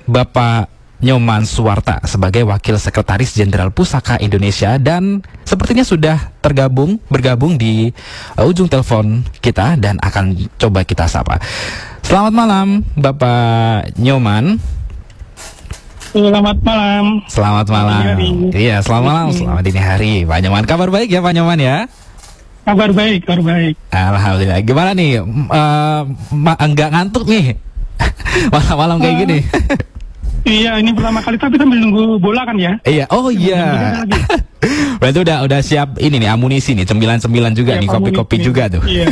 Bapak Nyoman Suwarta sebagai Wakil Sekretaris Jenderal Pusaka Indonesia, dan sepertinya sudah bergabung di ujung telepon kita dan akan coba kita sapa. Selamat malam Bapak Nyoman. Selamat malam. Selamat malam. Iya, selamat malam. Selamat dini hari. Pak Nyoman, kabar baik ya Pak Nyoman ya? Kabar baik, kabar baik. Alhamdulillah. Gimana nih? Enggak ngantuk nih? Malam-malam kayak gini. Iya, ini pertama kali tapi sambil nunggu bola kan ya? Iya, oh iya. Berarti udah siap ini nih, amunisi nih, cemilan-cemilan juga nih, kopi-kopi juga tuh. Iya.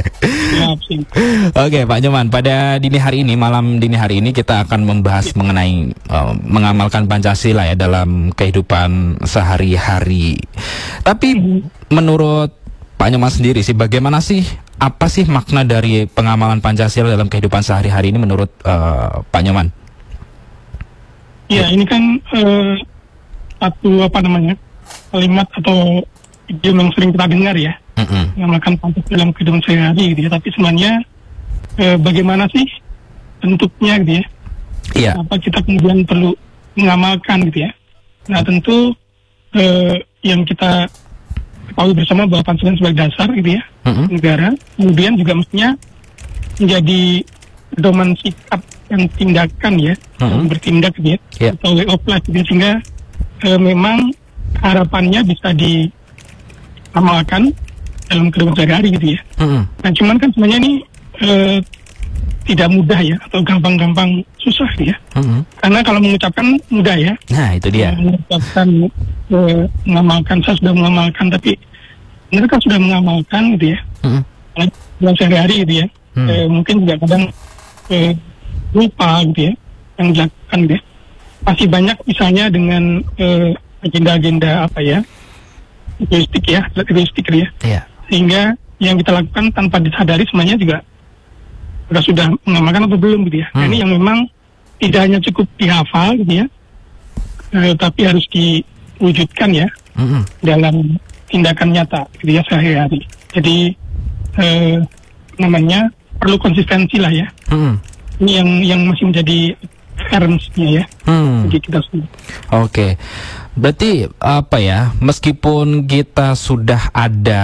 Oke, Pak Nyoman, pada malam dini hari ini kita akan membahas mengenai mengamalkan Pancasila ya dalam kehidupan sehari-hari. Tapi menurut Pak Nyoman sendiri sih, bagaimana sih, apa sih makna dari pengamalan Pancasila dalam kehidupan sehari-hari ini menurut Pak Nyoman? Ya, ini kan satu kalimat atau idiom yang sering kita dengar ya, mengamalkan Pancasila dalam kehidupan sehari-hari gitu ya. Tapi sebenarnya bagaimana sih bentuknya gitu ya? Iya. Apa kita kemudian perlu mengamalkan gitu ya? Nah tentu yang kita ketahui bersama bahwa Pancasila sebagai dasar gitu ya negara, kemudian juga mestinya menjadi pedoman sikap yang tindakan ya, yang bertindak gitu ya, atau way of life gitu ya, sehingga memang harapannya bisa diamalkan dalam kehidupan sehari-hari gitu ya. Nah cuman kan sebenarnya ini tidak mudah ya, atau gampang-gampang susah gitu ya. Karena kalau mengucapkan mudah ya. Nah itu dia. Mengucapkan mengamalkan, saya sudah mengamalkan, tapi mereka kan sudah mengamalkan gitu ya. Dalam sehari-hari gitu ya. Mungkin juga kadang lupa gitu ya yang dilakukan gitu ya. Masih banyak misalnya dengan agenda-agenda apa ya, egoistik gitu ya. Sehingga yang kita lakukan tanpa disadari sebenarnya juga sudah mengamalkan atau belum gitu ya. Nah, ini yang memang tidak hanya cukup dihafal gitu ya, tapi harus diwujudkan ya dalam tindakan nyata gitu ya sehari-hari. Jadi perlu konsistensi lah ya. Ini yang masih menjadi challenge-nya ya bagi kita semua. Oke. Berarti apa ya, meskipun kita sudah ada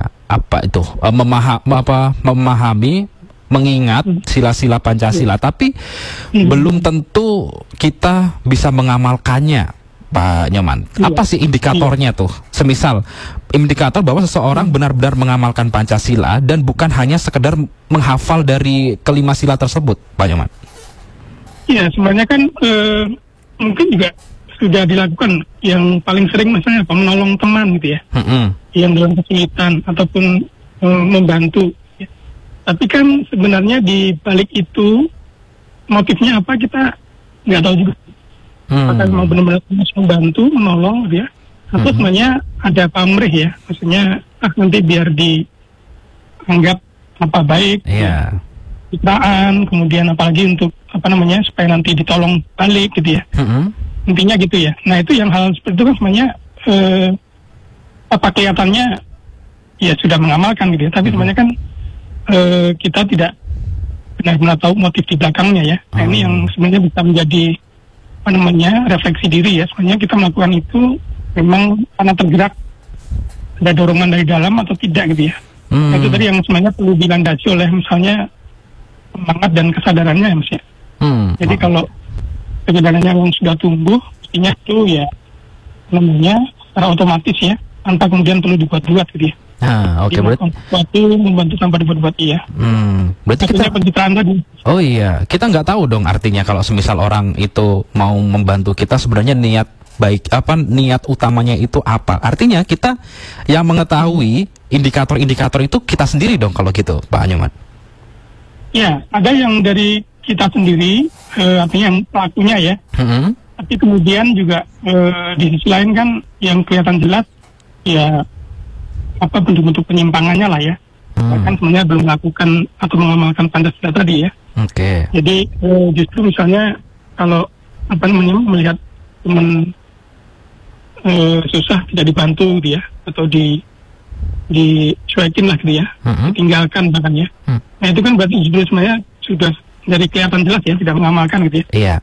memahami, mengingat sila-sila Pancasila, tapi belum tentu kita bisa mengamalkannya, Pak Nyoman. Apa sih indikatornya tuh? Semisal indikator bahwa seseorang benar-benar mengamalkan Pancasila dan bukan hanya sekedar menghafal dari kelima sila tersebut, Pak Nyoman. Iya, sebenarnya kan mungkin juga sudah dilakukan. Yang paling sering misalnya menolong teman gitu ya, yang dalam kesulitan ataupun membantu. Ya. Tapi kan sebenarnya di balik itu motifnya apa kita nggak tahu juga. Apakah mau benar-benar membantu, menolong gitu ya, atau sebenarnya ada pamrih ya, maksudnya nanti biar dianggap baik, citraan, kemudian apalagi untuk supaya nanti ditolong balik gitu ya. Intinya gitu ya. Nah itu yang hal seperti itu kan sebenarnya kelihatannya ya sudah mengamalkan gitu ya, tapi sebenarnya kan kita tidak benar-benar tahu motif di belakangnya ya. Nah ini yang sebenarnya bisa menjadi refleksi diri ya. Sebenarnya kita melakukan itu memang karena tergerak, ada dorongan dari dalam atau tidak gitu ya. Nah, itu tadi yang sebenarnya perlu dilandasi oleh misalnya semangat dan kesadarannya ya Mas ya. Jadi kalau kesadarannya yang sudah tumbuh, mestinya itu ya secara otomatis ya, tanpa kemudian perlu dibuat-buat gitu ya. Oke, berarti membantu tanpa dibuat-buat ya. Berarti kita pencitraan tadi. Oh iya, kita nggak tahu dong artinya kalau semisal orang itu mau membantu kita sebenarnya niat baik niat utamanya itu apa? Artinya kita yang mengetahui indikator-indikator itu kita sendiri dong kalau gitu, Pak Nyoman. Ya, ada yang dari kita sendiri, artinya yang pelakunya ya. Tapi kemudian juga di sisi lain kan yang kelihatan jelas ya bentuk-bentuk penyimpangannya lah ya. Bahkan sebenarnya belum melakukan atau mengamalkan Pancasila tadi ya. Jadi justru misalnya kalau melihat teman susah tidak dibantu gitu ya, atau dicuekin lah gitu ya, ditinggalkan bahkan ya. Nah itu kan berarti justru sebenarnya sudah dari kelihatan jelas ya tidak mengamalkan gitu ya.